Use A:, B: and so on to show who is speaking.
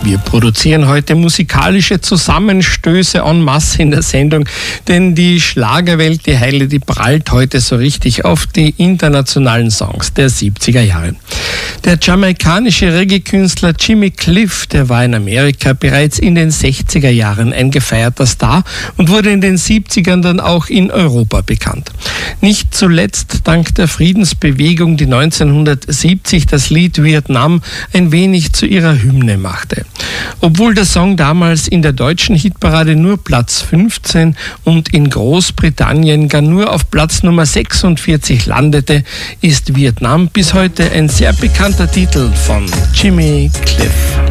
A: Wir produzieren heute musikalische Zusammenstöße en masse in der Sendung, denn die Schlagerwelt, die Heile, die prallt heute so richtig auf die internationalen Songs der 70er Jahre. Der jamaikanische Reggae-Künstler Jimmy Cliff, der war in Amerika bereits in den 60er Jahren ein gefeierter Star und wurde in den 70ern dann auch in Europa bekannt. Nicht zuletzt dank der Friedensbewegung, die 1970 das Lied Vietnam ein wenig zu ihrer Hymne machte. Obwohl der Song damals in der deutschen Hitparade nur Platz 15 und in Großbritannien gar nur auf Platz Nummer 46 landete, ist Vietnam bis heute ein sehr bekannter Titel von Jimmy Cliff.